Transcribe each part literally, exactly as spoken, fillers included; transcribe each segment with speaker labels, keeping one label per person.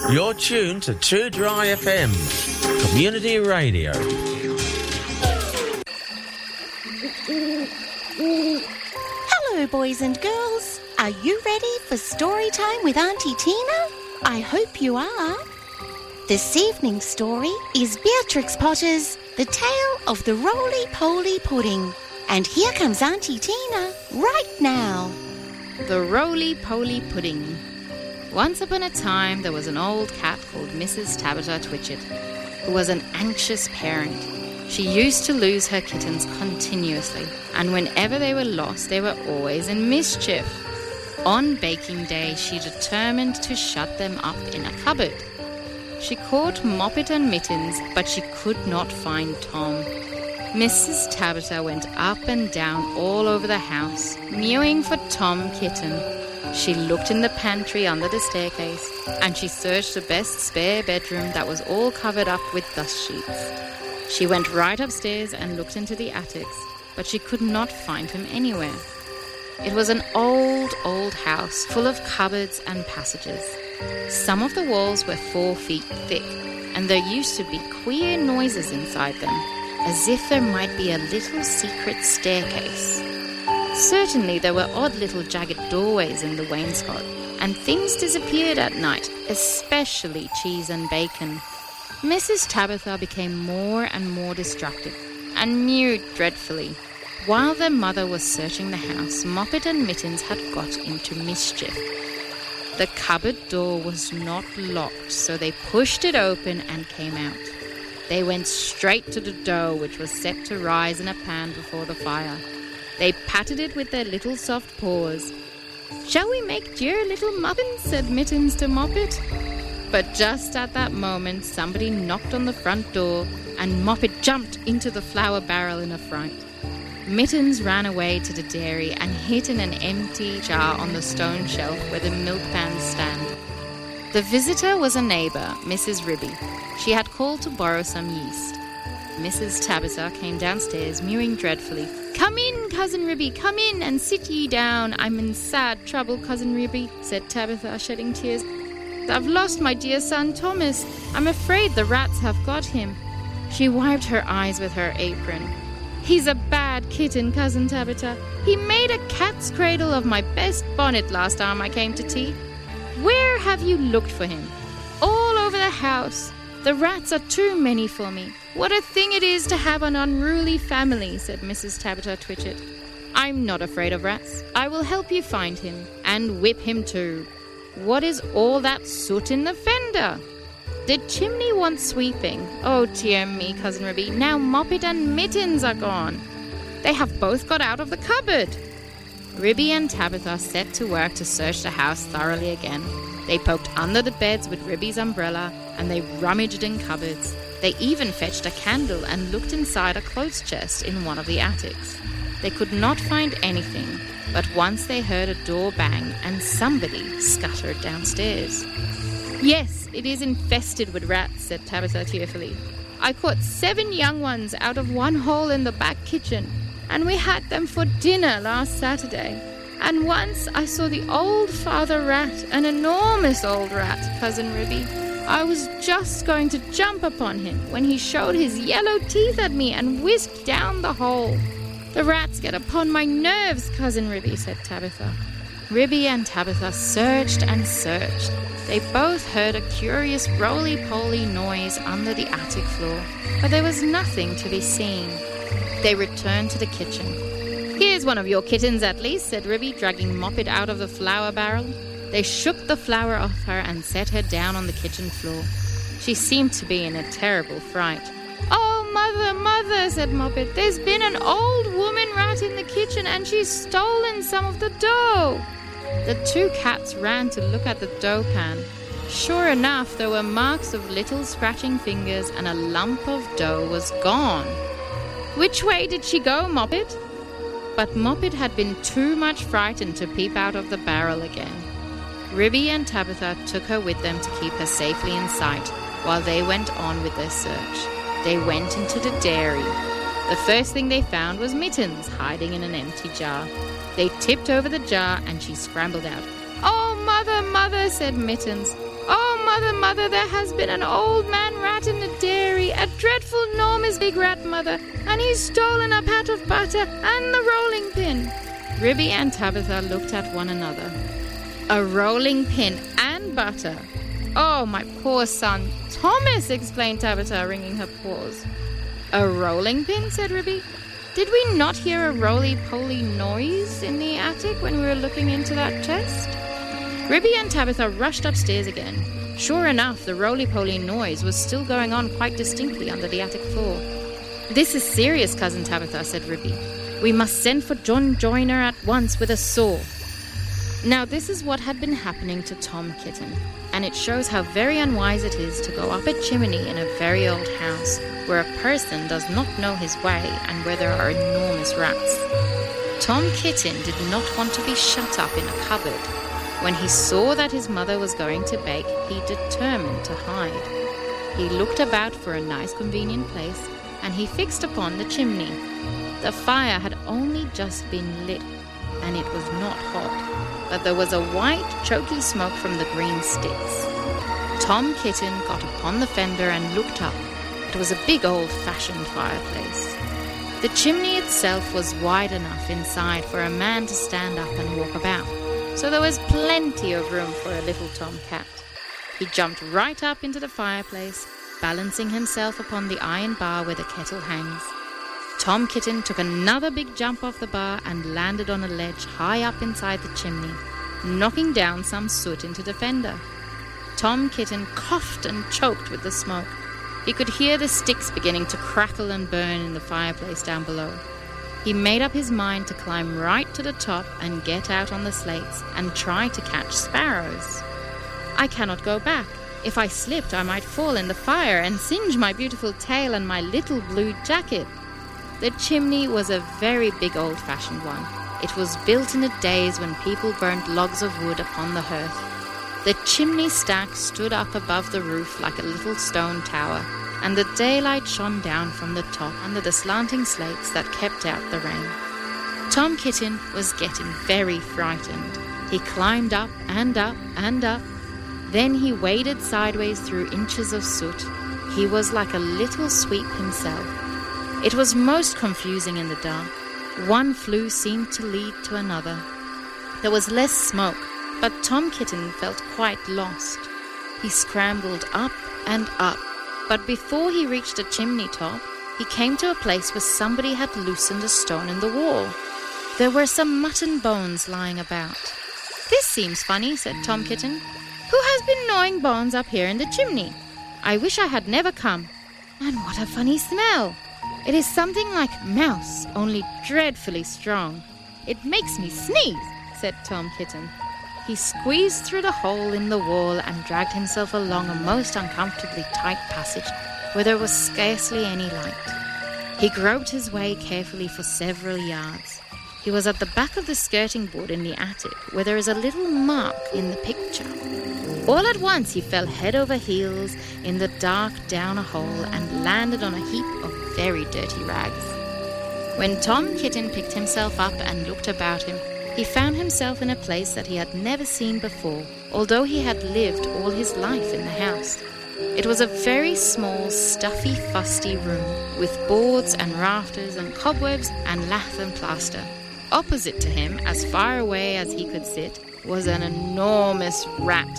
Speaker 1: You're tuned to Too Dry F M, community radio.
Speaker 2: Hello, boys and girls. Are you ready for story time with Auntie Tina? I hope you are. This evening's story is Beatrix Potter's The Tale of the Roly-Poly Pudding. And here comes Auntie Tina right now.
Speaker 3: The Roly-Poly Pudding. Once upon a time, there was an old cat called Missus Tabitha Twitchit, who was an anxious parent. She used to lose her kittens continuously, and whenever they were lost, they were always in mischief. On baking day, she determined to shut them up in a cupboard. She caught Moppet and Mittens, but she could not find Tom. Missus Tabitha went up and down all over the house, mewing for Tom Kitten. She looked in the pantry under the staircase, and she searched the best spare bedroom that was all covered up with dust sheets. She went right upstairs and looked into the attics, but she could not find him anywhere. It was an old, old house full of cupboards and passages. Some of the walls were four feet thick, and there used to be queer noises inside them, as if there might be a little secret staircase. Certainly there were odd little jagged doorways in the wainscot, and things disappeared at night, especially cheese and bacon. Missus Tabitha became more and more distracted, and mewed dreadfully. While their mother was searching the house, Moppet and Mittens had got into mischief. The cupboard door was not locked, so they pushed it open and came out. They went straight to the dough, which was set to rise in a pan before the fire. They patted it with their little soft paws. "Shall we make dear little muffins?" said Mittens to Moppet. But just at that moment, somebody knocked on the front door, and Moppet jumped into the flour barrel in a fright. Mittens ran away to the dairy and hid in an empty jar on the stone shelf where the milk pans stand. The visitor was a neighbour, Missus Ribby. She had called to borrow some yeast. Missus Tabitha came downstairs, mewing dreadfully. "Come in, Cousin Ribby, come in and sit ye down. I'm in sad trouble, Cousin Ribby," said Tabitha, shedding tears. "I've lost my dear son Thomas. I'm afraid the rats have got him." She wiped her eyes with her apron. "He's a bad kitten, Cousin Tabitha. He made a cat's cradle of my best bonnet last time I came to tea. Where have you looked for him?" "All over the house. The rats are too many for me. What a thing it is to have an unruly family," said Missus Tabitha Twitchit. "I'm not afraid of rats. I will help you find him, and whip him too. What is all that soot in the fender? The chimney wants sweeping. Oh dear me, Cousin Ribby, now Moppet and Mittens are gone. They have both got out of the cupboard." Ribby and Tabitha set to work to search the house thoroughly again. They poked under the beds with Ribby's umbrella, and they rummaged in cupboards. They even fetched a candle and looked inside a clothes chest in one of the attics. They could not find anything, but once they heard a door bang and somebody scuttered downstairs. "Yes, it is infested with rats," said Tabitha tearfully. "I caught seven young ones out of one hole in the back kitchen, and we had them for dinner last Saturday. And once I saw the old father rat, an enormous old rat, Cousin Ribby. I was just going to jump upon him when he showed his yellow teeth at me and whisked down the hole. The rats get upon my nerves, Cousin Ribby," said Tabitha. Ribby and Tabitha searched and searched. They both heard a curious roly-poly noise under the attic floor, but there was nothing to be seen. They returned to the kitchen. "Here's one of your kittens at least," said Ribby, dragging Moppet out of the flour barrel. They shook the flour off her and set her down on the kitchen floor. She seemed to be in a terrible fright. "Oh, mother, mother," said Moppet, "there's been an old woman rat in the kitchen and she's stolen some of the dough." The two cats ran to look at the dough pan. Sure enough, there were marks of little scratching fingers and a lump of dough was gone. "Which way did she go, Moppet?" But Moppet had been too much frightened to peep out of the barrel again. Ribby and Tabitha took her with them to keep her safely in sight while they went on with their search. They went into the dairy. The first thing they found was Mittens hiding in an empty jar. They tipped over the jar and she scrambled out. "Oh, mother, mother," said Mittens. "Oh, mother, mother, there has been an old man rat in the dairy, a dreadful enormous big rat, mother, and he's stolen a pat of butter and the rolling pin. Ribby and Tabitha looked at one another. A rolling pin and butter. Oh, my poor son, Thomas, explained Tabitha, wringing her paws. A rolling pin, said Ribby. Did we not hear a roly-poly noise in the attic when we were looking into that chest? Ribby and Tabitha rushed upstairs again. Sure enough, the roly-poly noise was still going on quite distinctly under the attic floor. This is serious, Cousin Tabitha, said Ribby. We must send for John Joyner at once with a saw. Now this is what had been happening to Tom Kitten, and it shows how very unwise it is to go up a chimney in a very old house where a person does not know his way and where there are enormous rats. Tom Kitten did not want to be shut up in a cupboard. When he saw that his mother was going to bake, he determined to hide. He looked about for a nice convenient place, and he fixed upon the chimney. The fire had only just been lit, and it was not hot, but there was a white, choky smoke from the green sticks. Tom Kitten got upon the fender and looked up. It was a big old-fashioned fireplace. The chimney itself was wide enough inside for a man to stand up and walk about, so there was plenty of room for a little tomcat. He jumped right up into the fireplace, balancing himself upon the iron bar where the kettle hangs. Tom Kitten took another big jump off the bar and landed on a ledge high up inside the chimney, knocking down some soot into the fender. Tom Kitten coughed and choked with the smoke. He could hear the sticks beginning to crackle and burn in the fireplace down below. He made up his mind to climb right to the top and get out on the slates and try to catch sparrows. I cannot go back. If I slipped, I might fall in the fire and singe my beautiful tail and my little blue jacket. The chimney was a very big old-fashioned one. It was built in the days when people burnt logs of wood upon the hearth. The chimney stack stood up above the roof like a little stone tower, and the daylight shone down from the top under the slanting slates that kept out the rain. Tom Kitten was getting very frightened. He climbed up and up and up. Then he waded sideways through inches of soot. He was like a little sweep himself. It was most confusing in the dark. One flue seemed to lead to another. There was less smoke, but Tom Kitten felt quite lost. He scrambled up and up, but before he reached the chimney top, he came to a place where somebody had loosened a stone in the wall. There were some mutton bones lying about. This seems funny, said Tom Kitten. Who has been gnawing bones up here in the chimney? I wish I had never come. And what a funny smell! It is something like mouse, only dreadfully strong. It makes me sneeze, said Tom Kitten. He squeezed through the hole in the wall and dragged himself along a most uncomfortably tight passage where there was scarcely any light. He groped his way carefully for several yards. He was at the back of the skirting board in the attic where there is a little mark in the picture. All at once he fell head over heels in the dark down a hole and landed on a heap of very dirty rags. When Tom Kitten picked himself up and looked about him, he found himself in a place that he had never seen before, although he had lived all his life in the house. It was a very small, stuffy, fusty room with boards and rafters and cobwebs and lath and plaster. Opposite to him, as far away as he could sit, was an enormous rat.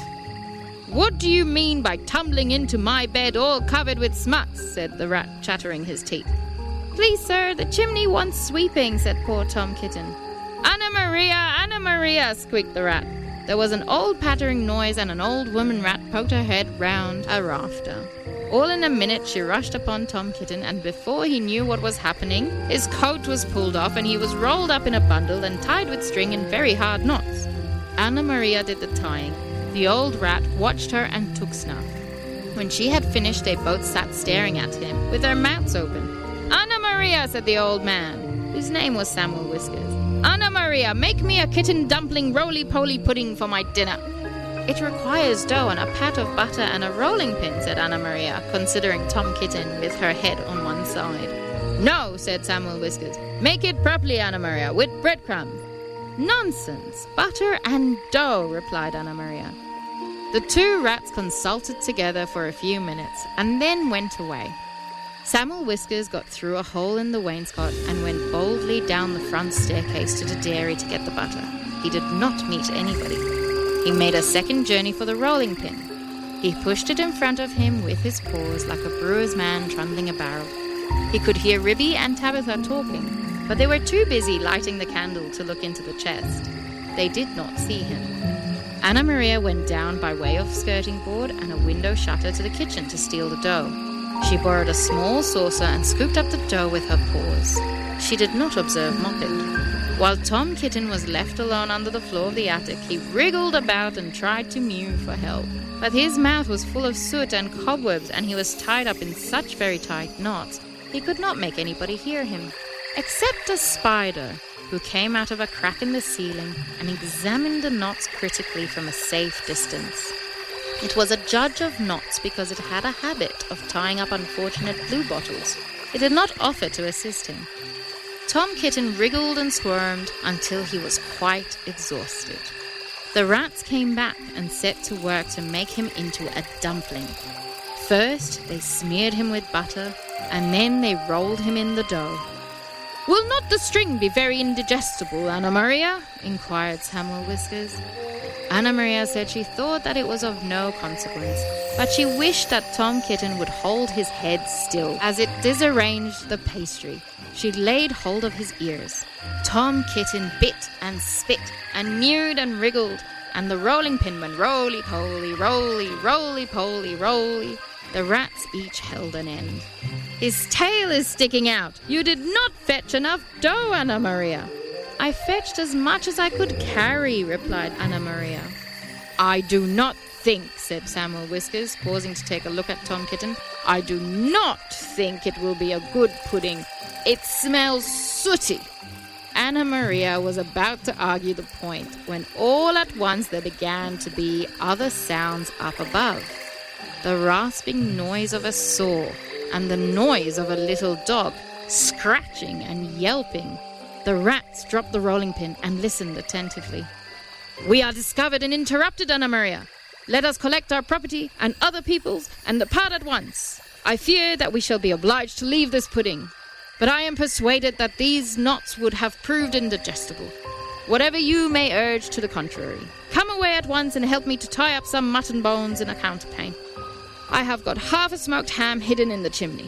Speaker 3: "What do you mean by tumbling into my bed all covered with smuts?" said the rat, chattering his teeth. "Please, sir, the chimney wants sweeping," said poor Tom Kitten. "Anna Maria, Anna Maria," squeaked the rat. There was an old pattering noise and an old woman rat poked her head round a rafter. All in a minute she rushed upon Tom Kitten, and before he knew what was happening, his coat was pulled off and he was rolled up in a bundle and tied with string in very hard knots. Anna Maria did the tying. The old rat watched her and took snuff. When she had finished, they both sat staring at him with their mouths open. "Anna Maria," said the old man, whose name was Samuel Whiskers. "Anna Maria, make me a kitten dumpling roly-poly pudding for my dinner." "It requires dough and a pat of butter and a rolling pin," said Anna Maria, considering Tom Kitten with her head on one side. "No," said Samuel Whiskers. "Make it properly, Anna Maria, with breadcrumbs." "Nonsense! Butter and dough," replied Anna Maria. The two rats consulted together for a few minutes and then went away. Samuel Whiskers got through a hole in the wainscot and went boldly down the front staircase to the dairy to get the butter. He did not meet anybody. He made a second journey for the rolling pin. He pushed it in front of him with his paws like a brewer's man trundling a barrel. He could hear Ribby and Tabitha talking, but they were too busy lighting the candle to look into the chest. They did not see him. Anna Maria went down by way of skirting board and a window shutter to the kitchen to steal the dough. She borrowed a small saucer and scooped up the dough with her paws. She did not observe Moppet. While Tom Kitten was left alone under the floor of the attic, he wriggled about and tried to mew for help. But his mouth was full of soot and cobwebs, and he was tied up in such very tight knots, he could not make anybody hear him, except a spider, who came out of a crack in the ceiling and examined the knots critically from a safe distance. It was a judge of knots because it had a habit of tying up unfortunate blue bottles. It did not offer to assist him. Tom Kitten wriggled and squirmed until he was quite exhausted. The rats came back and set to work to make him into a dumpling. First, they smeared him with butter, and then they rolled him in the dough. "Will not the string be very indigestible, Anna Maria?" inquired Samuel Whiskers. Anna Maria said she thought that it was of no consequence, but she wished that Tom Kitten would hold his head still as it disarranged the pastry. She laid hold of his ears. Tom Kitten bit and spit and mewed and wriggled, and the rolling pin went roly-poly, roly, roly-poly, roly. The rats each held an end. "His tail is sticking out. You did not fetch enough dough, Anna Maria." "I fetched as much as I could carry," replied Anna Maria. "I do not think," said Samuel Whiskers, pausing to take a look at Tom Kitten, "I do not think it will be a good pudding. It smells sooty." Anna Maria was about to argue the point when all at once there began to be other sounds up above. The rasping noise of a saw and the noise of a little dog, scratching and yelping. The rats dropped the rolling pin and listened attentively. "We are discovered and interrupted, Anna Maria. Let us collect our property and other people's and depart at once. I fear that we shall be obliged to leave this pudding, but I am persuaded that these knots would have proved indigestible. Whatever you may urge to the contrary, come away at once and help me to tie up some mutton bones in a counterpane. I have got half a smoked ham hidden in the chimney."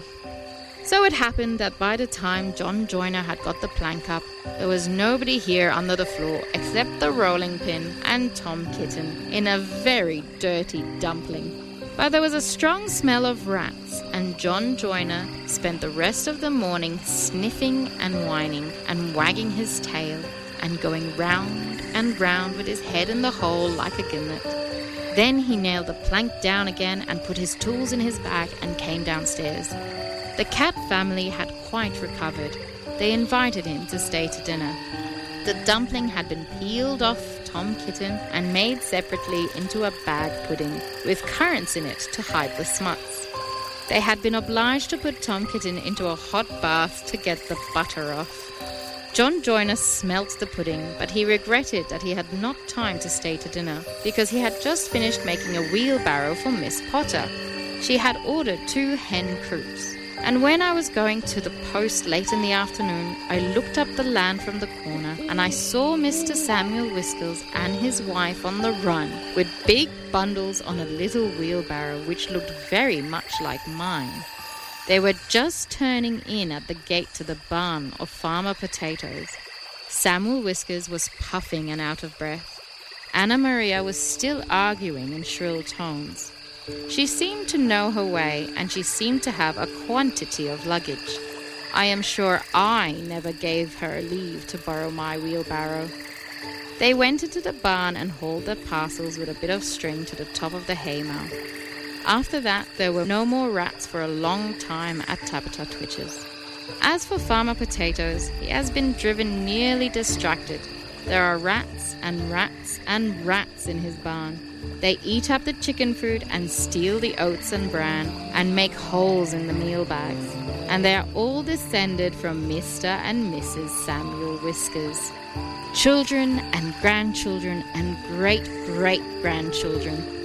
Speaker 3: So it happened that by the time John Joyner had got the plank up, there was nobody here under the floor except the rolling pin and Tom Kitten in a very dirty dumpling. But there was a strong smell of rats, and John Joyner spent the rest of the morning sniffing and whining and wagging his tail and going round and round with his head in the hole like a gimlet. Then he nailed the plank down again and put his tools in his bag and came downstairs. The cat family had quite recovered. They invited him to stay to dinner. The dumpling had been peeled off Tom Kitten and made separately into a bag pudding with currants in it to hide the smuts. They had been obliged to put Tom Kitten into a hot bath to get the butter off. John Joyner smelt the pudding, but he regretted that he had not time to stay to dinner because he had just finished making a wheelbarrow for Miss Potter. She had ordered two hen coops. And when I was going to the post late in the afternoon, I looked up the land from the corner and I saw Mister Samuel Whiskers and his wife on the run with big bundles on a little wheelbarrow which looked very much like mine. They were just turning in at the gate to the barn of Farmer Potatoes. Samuel Whiskers was puffing and out of breath. Anna Maria was still arguing in shrill tones. She seemed to know her way, and she seemed to have a quantity of luggage. I am sure I never gave her leave to borrow my wheelbarrow. They went into the barn and hauled their parcels with a bit of string to the top of the haymow. After that, there were no more rats for a long time at Tabitha Twitch's. As for Farmer Potatoes, he has been driven nearly distracted. There are rats and rats and rats in his barn. They eat up the chicken food and steal the oats and bran and make holes in the meal bags. And they are all descended from Mister and Missus Samuel Whiskers. Children and grandchildren and great-great-grandchildren.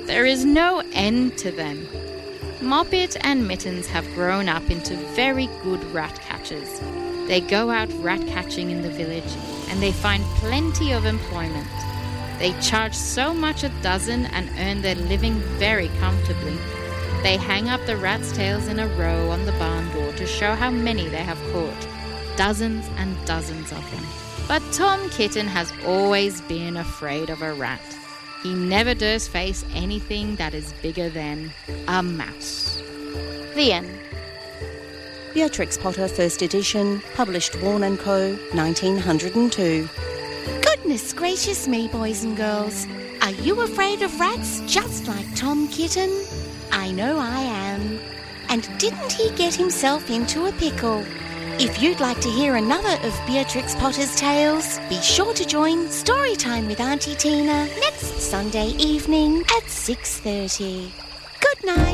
Speaker 3: There is no end to them. Moppet and Mittens have grown up into very good rat catchers. They go out rat catching in the village and they find plenty of employment. They charge so much a dozen and earn their living very comfortably. They hang up the rats' tails in a row on the barn door to show how many they have caught. Dozens and dozens of them. But Tom Kitten has always been afraid of a rat. He never dares face anything that is bigger than a mouse.
Speaker 2: The end. Beatrix Potter, first edition, published Warne and Co, nineteen oh two. Goodness gracious me, boys and girls. Are you afraid of rats just like Tom Kitten? I know I am. And didn't he get himself into a pickle? If you'd like to hear another of Beatrix Potter's tales, be sure to join Storytime with Auntie Tina next Sunday evening at six thirty. Good night.